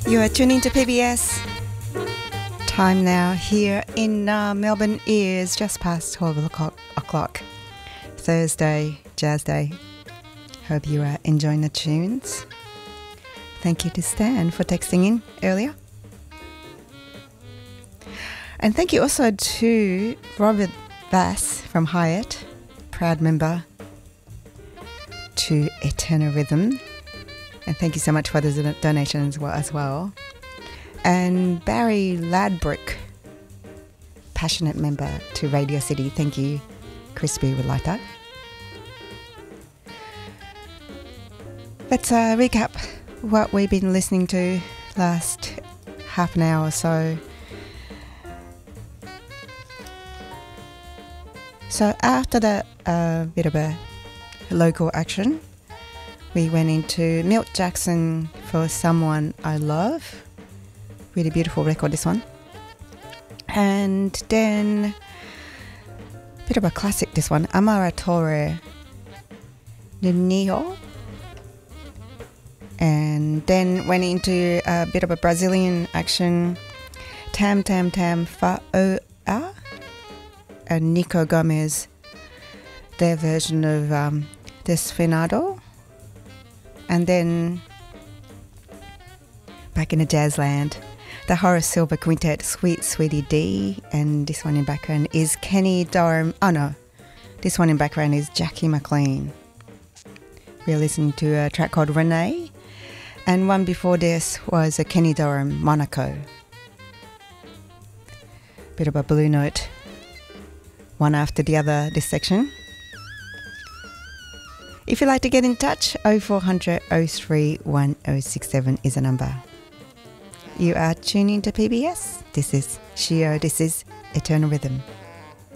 You are tuning to PBS. Time now here in Melbourne is just past 12 o'clock. Thursday, Jazz Day. Hope you are enjoying the tunes. Thank you to Stan for texting in earlier. And thank you also to Robert Bass from Hyatt, proud member to Eternal Rhythm. And thank you so much for the donations as well. And Barry Ladbrook, passionate member to Radio City. Thank you. Crispy would like that. Let's recap what we've been listening to last half an hour or so. So after that bit of a local action, we went into Milt Jackson for Someone I Love. Really beautiful record, this one. And then a bit of a classic, this one, Amara Torre, The Neo. And then went into a bit of a Brazilian action, Tam Tam Tam Fa'o'a, and Nico Gomez, their version of Desfinado. And then back in the jazz land, the Horace Silver Quintet, Sweet Sweetie D, and this one in background is Kenny Dorham. Oh no, this one in background is Jackie McLean. We're listening to a track called Renee, and one before this was a Kenny Dorham, Monaco. Bit of a blue note, one after the other, this section. If you'd like to get in touch, 0400 03 1067 is a number. You are tuning to PBS. This is Shio. This is Eternal Rhythm.